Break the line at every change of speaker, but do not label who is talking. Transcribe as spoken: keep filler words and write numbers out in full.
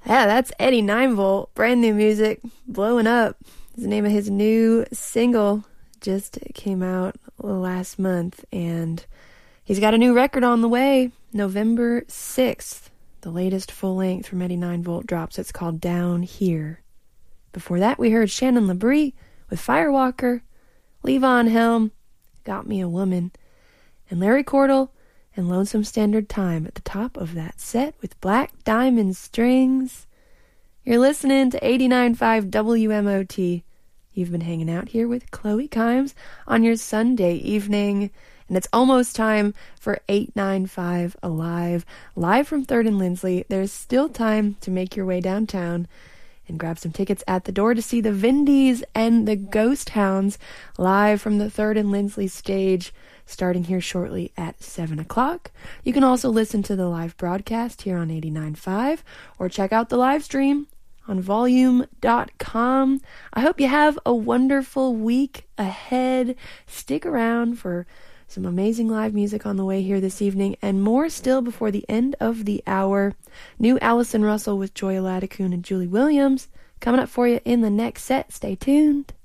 Yeah, that's Eddie nine volt, brand new music, blowing up. It's the name of his new single, just came out last month, and he's got a new record on the way, November sixth. The latest full length from Eddie nine volt drops. It's called Down Here. Before that, we heard Shannon Labrie with Firewalker, Levon Helm, Got Me a Woman, and Larry Cordell and Lonesome Standard Time at the top of that set with Black Diamond Strings. You're listening to eighty-nine point five W M O T. You've been hanging out here with Chloe Kimes on your Sunday evening, and it's almost time for eight ninety-five Alive, live from third and Lindsley. There's still time to make your way downtown and grab some tickets at the door to see the Vindies and the Ghost Hounds live from the third and Lindsley stage, starting here shortly at seven o'clock. You can also listen to the live broadcast here on eighty-nine point five or check out the live stream on volume dot com. I hope you have a wonderful week ahead. Stick around for some amazing live music on the way here this evening, and more still before the end of the hour. New Allison Russell with Joya Ladikun and Julie Williams coming up for you in the next set. Stay tuned.